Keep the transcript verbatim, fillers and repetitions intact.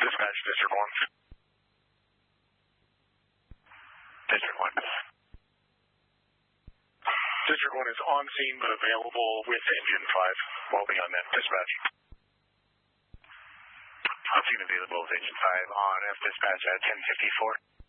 Dispatch, District one. District one. District one is on scene but available with engine five. Well beyond that, dispatch. On scene available with engine five on F dispatch at ten fifty-four.